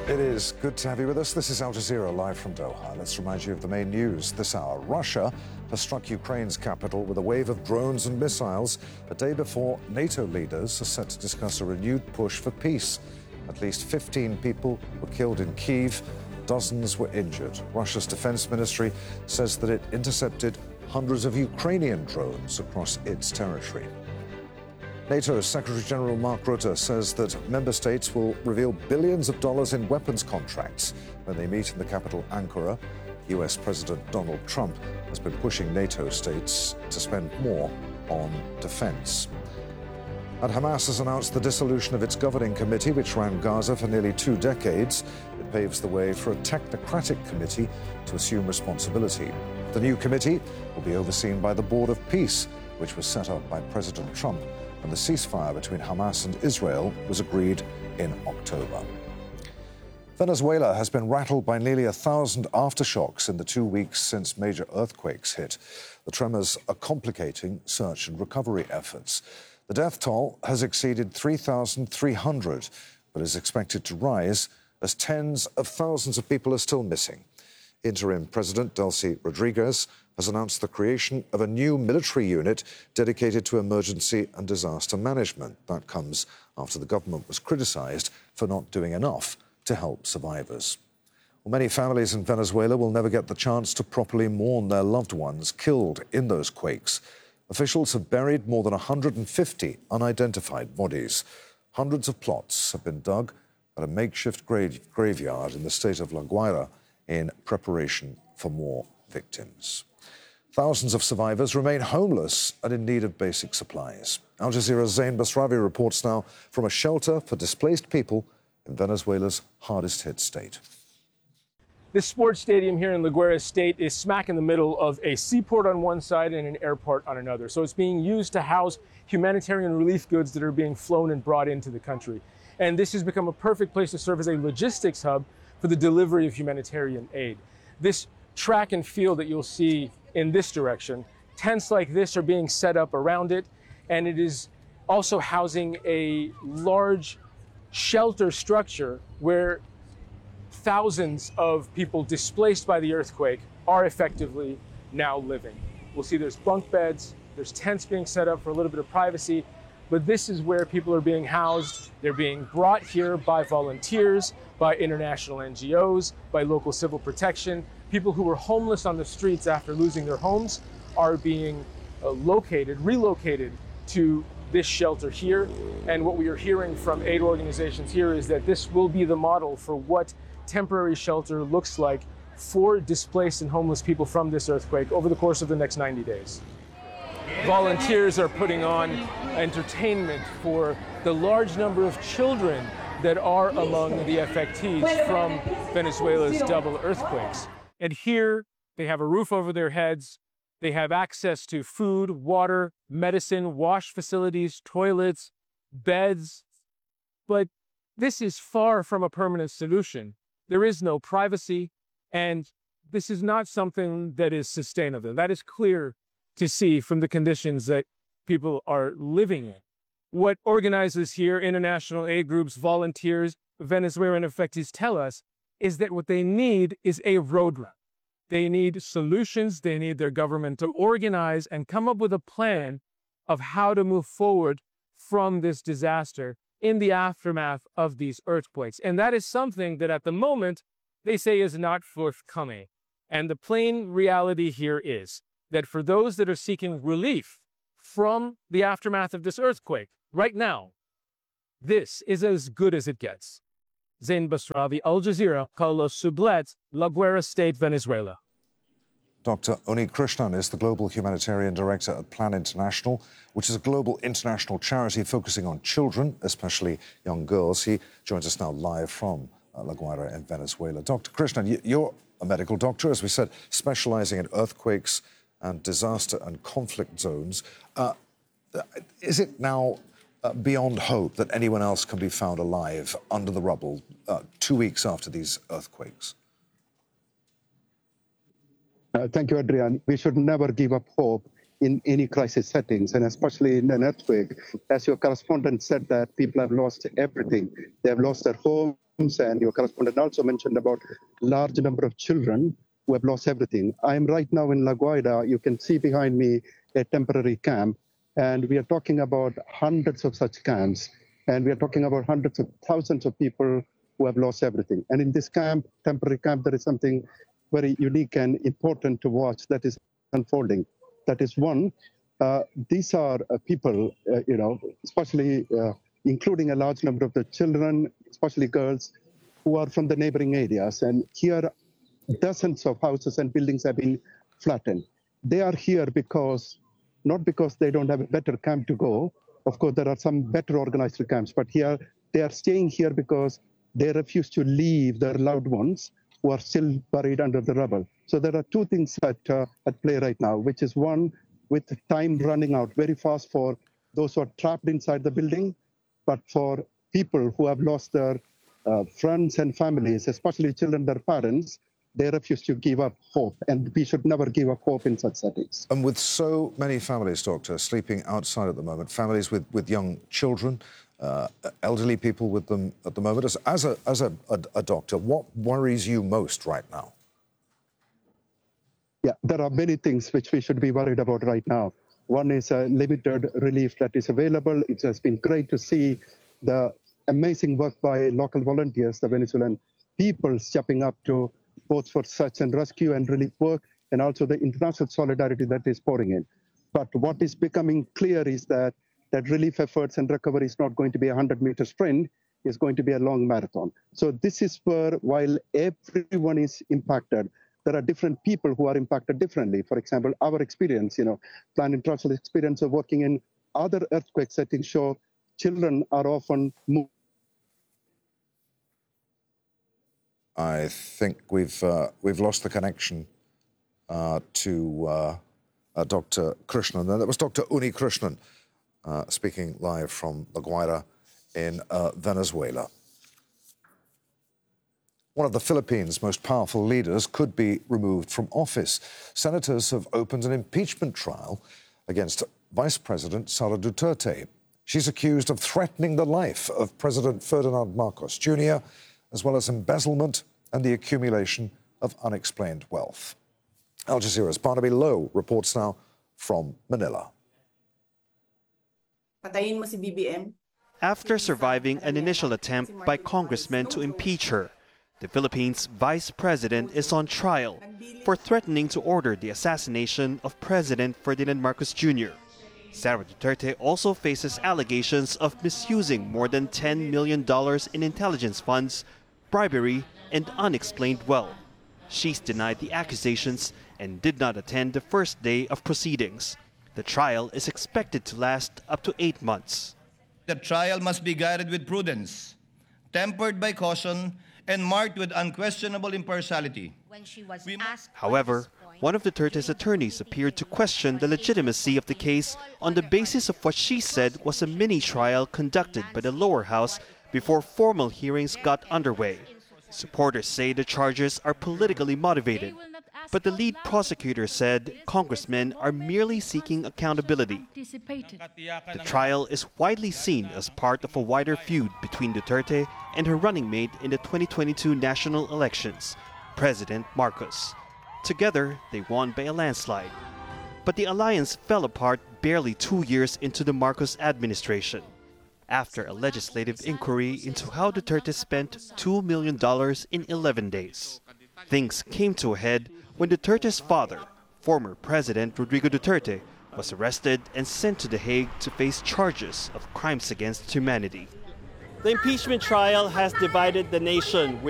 It is good to have you with us. This is Al Jazeera live from Doha. Let's remind you of the main news this hour. Russia has struck Ukraine's capital with a wave of drones and missiles a day before NATO leaders are set to discuss a renewed push for peace. At least 15 people were killed in Kyiv. Dozens were injured. Russia's defense ministry says that it intercepted hundreds of Ukrainian drones across its territory. NATO Secretary General Mark Rutte says that member states will reveal billions of dollars in weapons contracts when they meet in the capital, Ankara. US President Donald Trump has been pushing NATO states to spend more on defense. And Hamas has announced the dissolution of its governing committee, which ran Gaza for nearly 2 decades. It paves the way for a technocratic committee to assume responsibility. The new committee will be overseen by the Board of Peace, which was set up by President Trump, and the ceasefire between Hamas and Israel was agreed in October. Venezuela has been rattled by nearly 1,000 aftershocks in the 2 weeks since major earthquakes hit. The tremors are complicating search and recovery efforts. The death toll has exceeded 3,300, but is expected to rise as tens of thousands of people are still missing. Interim President Delcy Rodriguez has announced the creation of a new military unit dedicated to emergency and disaster management. That comes after the government was criticized for not doing enough to help survivors. Well, many families in Venezuela will never get the chance to properly mourn their loved ones killed in those quakes. Officials have buried more than 150 unidentified bodies. Hundreds of plots have been dug at a makeshift graveyard in the state of La Guaira in preparation for more victims. Thousands of survivors remain homeless and in need of basic supplies. Al Jazeera's Zain Basravi reports now from a shelter for displaced people in Venezuela's hardest-hit state. This sports stadium here in La Guaira State is smack in the middle of a seaport on one side and an airport on another. So it's being used to house humanitarian relief goods that are being flown and brought into the country. And this has become a perfect place to serve as a logistics hub for the delivery of humanitarian aid. This track and field that you'll see in this direction, tents like this are being set up around it, and it is also housing a large shelter structure where thousands of people displaced by the earthquake are effectively now living. We'll see there's bunk beds, there's tents being set up for a little bit of privacy, but this is where people are being housed. They're being brought here by volunteers, by international NGOs, by local civil protection. People who were homeless on the streets after losing their homes are being relocated to this shelter here. And what we are hearing from aid organizations here is that this will be the model for what temporary shelter looks like for displaced and homeless people from this earthquake over the course of the next 90 days. Volunteers are putting on entertainment for the large number of children that are among the affectees from Venezuela's double earthquakes. And here they have a roof over their heads. They have access to food, water, medicine, wash facilities, toilets, beds. But this is far from a permanent solution. There is no privacy, and this is not something that is sustainable. That is clear to see from the conditions that people are living in. What organizers here, international aid groups, volunteers, Venezuelan affectees tell us is that what they need is a roadmap. They need solutions. They need their government to organize and come up with a plan of how to move forward from this disaster in the aftermath of these earthquakes. And that is something that at the moment they say is not forthcoming. And the plain reality here is that for those that are seeking relief from the aftermath of this earthquake, right now, this is as good as it gets. Zain Basravi, Al Jazeera, Carlos Sublette, La Guaira State, Venezuela. Dr. Uni Krishnan is the Global Humanitarian Director at Plan International, which is a global international charity focusing on children, especially young girls. He joins us now live from La Guaira in Venezuela. Dr. Krishnan, you're a medical doctor, as we said, specializing in earthquakes and disaster and conflict zones. Is it now beyond hope that anyone else can be found alive under the rubble 2 weeks after these earthquakes? Thank you, Adrian. We should never give up hope in any crisis settings, and especially in an earthquake. As your correspondent said, that people have lost everything. They have lost their home, and your correspondent also mentioned about large number of children who have lost everything. I am right now in La Guaira. You can see behind me a temporary camp, and we are talking about hundreds of such camps, and we are talking about hundreds of thousands of people who have lost everything. And in this camp, temporary camp, there is something very unique and important to watch that is unfolding. That is one, these are people, especially including a large number of the children, especially girls, who are from the neighboring areas. And here, dozens of houses and buildings have been flattened. They are here not because they don't have a better camp to go. Of course, there are some better organized camps, but here they are staying here because they refuse to leave their loved ones who are still buried under the rubble. So there are two things at play right now, which is one, with time running out very fast for those who are trapped inside the building, but for people who have lost their friends and families, especially children, their parents, they refuse to give up hope, and we should never give up hope in such settings. And with so many families, Doctor, sleeping outside at the moment, families with young children, elderly people with them at the moment, as a doctor, what worries you most right now? Yeah, there are many things which we should be worried about right now. One is limited relief that is available. It has been great to see the amazing work by local volunteers, the Venezuelan people stepping up to both for search and rescue and relief work, and also the international solidarity that is pouring in. But what is becoming clear is that relief efforts and recovery is not going to be a 100-meter sprint, it's going to be a long marathon. So this is where, while everyone is impacted, there are different people who are impacted differently. For example, our experience, Plan International experience of working in other earthquake settings show children are often moved. I think we've lost the connection to Dr. Krishnan. And that was Dr. Uni Krishnan speaking live from La Guaira in Venezuela. One of the Philippines' most powerful leaders could be removed from office. Senators have opened an impeachment trial against Vice President Sara Duterte. She's accused of threatening the life of President Ferdinand Marcos Jr., as well as embezzlement and the accumulation of unexplained wealth. Al Jazeera's Barnaby Lowe reports now from Manila. After surviving an initial attempt by congressmen to impeach her, the Philippines' vice president is on trial for threatening to order the assassination of President Ferdinand Marcos Jr. Sara Duterte also faces allegations of misusing more than $10 million in intelligence funds, bribery, and unexplained wealth. She's denied the accusations and did not attend the first day of proceedings. The trial is expected to last up to 8 months. The trial must be guided with prudence, tempered by caution, and marked with unquestionable impartiality. However, one of Duterte's attorneys appeared to question the legitimacy of the case on the basis of what she said was a mini-trial conducted by the lower house before formal hearings got underway. Supporters say the charges are politically motivated, but the lead prosecutor said congressmen are merely seeking accountability. The trial is widely seen as part of a wider feud between Duterte and her running mate in the 2022 national elections, President Marcos. Together, they won by a landslide. But the alliance fell apart barely 2 years into the Marcos administration, after a legislative inquiry into how Duterte spent $2 million in 11 days. Things came to a head when Duterte's father, former President Rodrigo Duterte, was arrested and sent to The Hague to face charges of crimes against humanity. The impeachment trial has divided the nation.